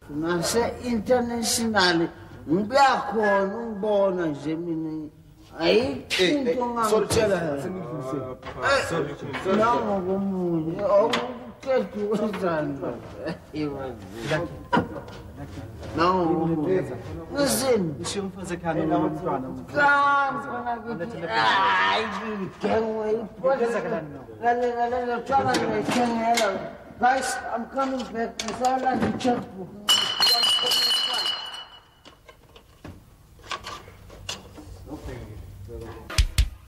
Nase-international ngiyakhona ungibona nje mina ayikho into ongangitshela nangokomunye awuqeda ukwenzani nangokomunye listen guys, I'm coming back. I saw like a checkbook.